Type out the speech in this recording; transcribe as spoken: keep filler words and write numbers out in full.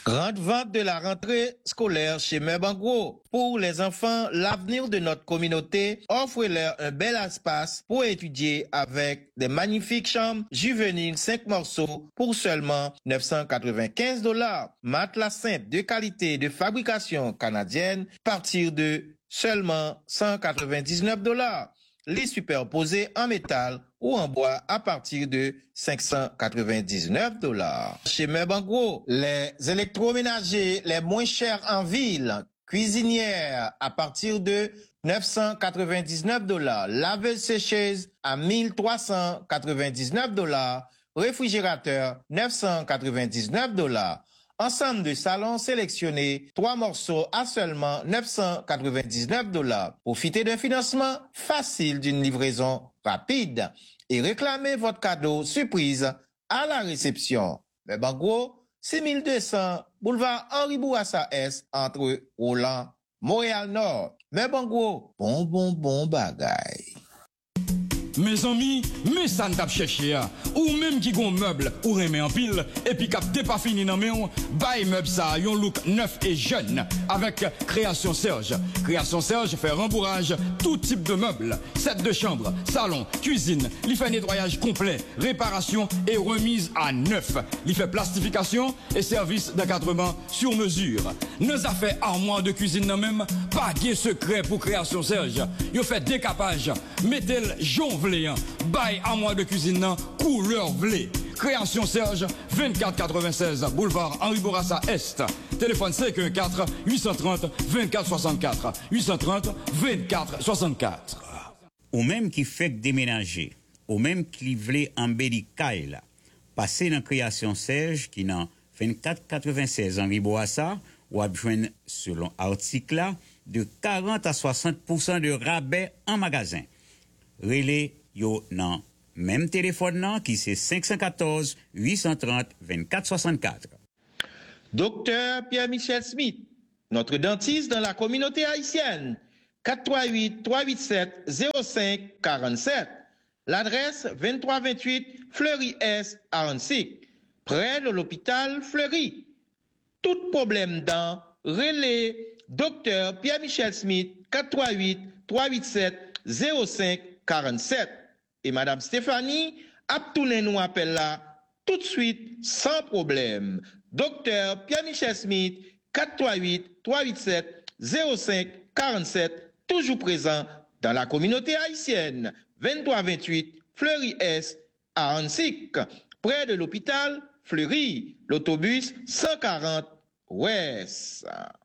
Grande vente de la rentrée scolaire chez Meubles en Gros. Pour les enfants, l'avenir de notre communauté offre-leur un bel espace pour étudier avec des magnifiques chambres juvéniles cinq morceaux pour seulement neuf cent quatre-vingt-quinze dollars. Matelas simple de qualité de fabrication canadienne à partir de seulement cent quatre-vingt-dix-neuf dollars. Lits superposés en métal ou en bois à partir de cinq cent quatre-vingt-dix-neuf dollars. Chez Meubles en Gros, les électroménagers les moins chers en ville, cuisinière à partir de neuf cent quatre-vingt-dix-neuf dollars, laveuse sécheuse à mille trois cent quatre-vingt-dix-neuf dollars, réfrigérateur neuf cent quatre-vingt-dix-neuf dollars. Ensemble de salons sélectionnés, trois morceaux à seulement neuf cent quatre-vingt-dix-neuf dollars. Profitez d'un financement facile d'une livraison rapide et réclamez votre cadeau surprise à la réception. Meubles en Gros, six mille deux cents boulevard Henri Bourassa Est entre Roland, Montréal-Nord. Meubles en Gros, bon bon bon bagaille. Mes amis, mais ça ne tape chercher, ou même qui gon meuble ou remet en pile, et puis capté pas fini dans mes bail meuble ça, yon look neuf et jeune, avec Création Serge. Création Serge fait rembourrage tout type de meubles, set de chambre, salon, cuisine, il fait nettoyage complet, réparation et remise à neuf. Il fait plastification et service d'encadrement sur mesure. Nos affaires armoires de cuisine non même, pas de secret pour Création Serge. Yo fait décapage, mettez-le jaune vlé, bail armoire de cuisine, couleur vlé. Création Serge, vingt-quatre quatre-vingt-seize, boulevard Henri Bourassa Est. Téléphone cinq un quatre, huit cent trente, vingt-quatre soixante-quatre. huit cent trente, vingt-quatre soixante-quatre. Ou même qui fait déménager, ou même qui voulait embellir Kaila, passer dans Création Serge, qui n'a vingt-quatre quatre-vingt-seize Henri Bourassa, ou adjoint selon article là, de quarante à soixante pour cent de rabais en magasin. Relais yo nan même téléphone nan qui c'est cinq un quatre, huit cent trente, vingt-quatre soixante-quatre. Docteur Pierre-Michel Smith, notre dentiste dans la communauté haïtienne. quatre trois huit, trois huit sept, zéro cinq quatre sept. L'adresse vingt-trois vingt-huit Fleury Est à Annecy, près de l'hôpital Fleury. Tout problème dent, relais Docteur Pierre-Michel Smith, quatre trois huit, trois huit sept, zéro cinq quarante-sept. Et Madame Stéphanie, Aptounen nous appelle là tout de suite sans problème. Docteur Pierre-Michel Smith, quatre trois huit, trois huit sept, zéro cinq quarante-sept, toujours présent dans la communauté haïtienne. vingt-trois vingt-huit Fleury Est à Annecy, près de l'hôpital Fleury, l'autobus cent quarante Ouest.